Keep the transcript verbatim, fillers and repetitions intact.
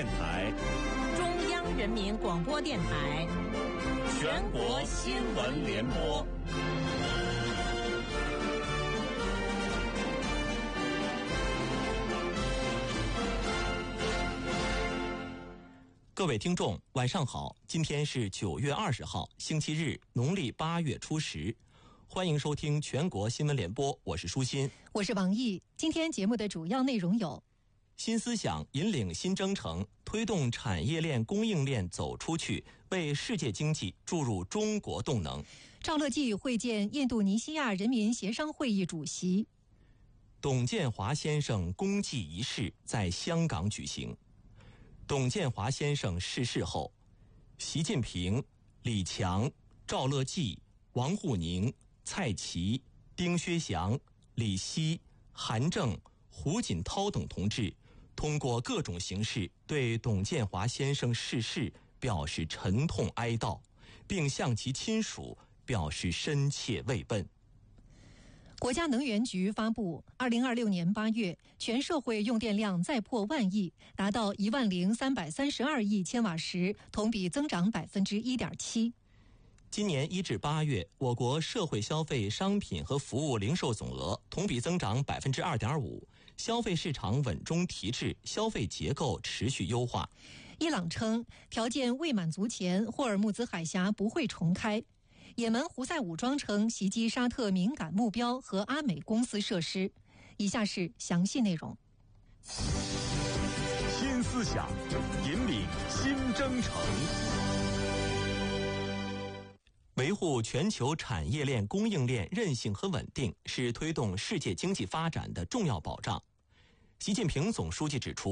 电台、 中央人民广播电台、 全国新闻联播。 各位听众，晚上好！今天是九月二十号，星期日，农历八月初十。欢迎收听全国新闻联播，我是舒心， 我是王毅。今天节目的主要内容有： 新思想引领新征程，推动产业链供应链走出去，为世界经济注入中国动能。 赵乐际会见印度尼西亚人民协商会议主席。 董建华先生公祭仪式在香港举行。董建华先生逝世后，习近平、李强、赵乐际、王沪宁、蔡奇、丁薛祥、李希、韩正、胡锦涛等同志通过各种形式对董建华先生逝世表示沉痛哀悼，并向其亲属表示深切慰问。 国家能源局发布，二零二六年八月，全社会用电量再破万亿，达到一万零三百三十二亿千瓦时，同比增长百分之一点七。 今年一至八月，我国社会消费商品和服务零售总额同比增长百分之二点五，消费市场稳中提质，消费结构持续优化。 伊朗称，条件未满足前，霍尔木兹海峡不会重开。也门胡塞武装称袭击沙特敏感目标和阿美公司设施。以下是详细内容。 新思想引领新征程， 维护全球产业链供应链韧性和稳定是推动世界经济发展的重要保障。习近平总书记指出，